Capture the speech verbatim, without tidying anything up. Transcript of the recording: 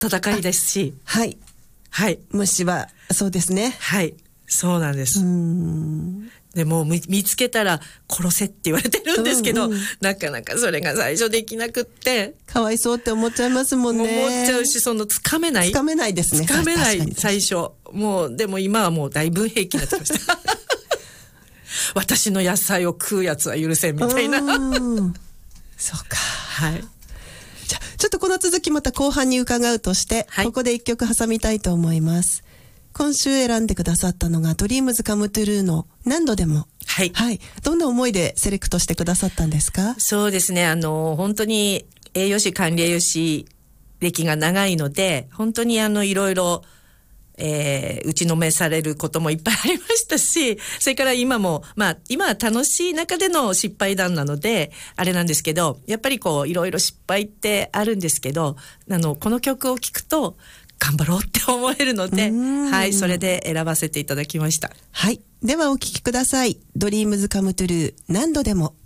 戦いですし、 はいはい虫はそうですね。 はいそうなんです。うーんでも見つけたら殺せって言われてるんですけど、うんうん、なかなかそれが最初できなくって、 かわいそうって思っちゃいますもんね。 思っちゃうし、そのつかめないつかめないですね。 つかめない最初もう。でも今はもう大分平気になってました私の野菜を食うやつは許せんみたいなそうか。 はいじゃあちょっとこの続きまた後半に伺うとして、はい、ここで一曲挟みたいと思います。今週選んでくださったのが Dreams Come True の何度でも、 はい、 はい、どんな思いでセレクトしてくださったんですか？ そうですね、あの本当に栄養士管理栄養士歴が長いので、本当にあのいろいろ、えー、打ちのめされることもいっぱいありましたし、それから今もまあ今は楽しい中での失敗談なのであれなんですけど、やっぱりこういろいろ失敗ってあるんですけど、あのこの曲を聴くと頑張ろうって思えるので、はい、それで選ばせていただきました。 はい、ではお聴きください。 Dreams Come True 何度でも。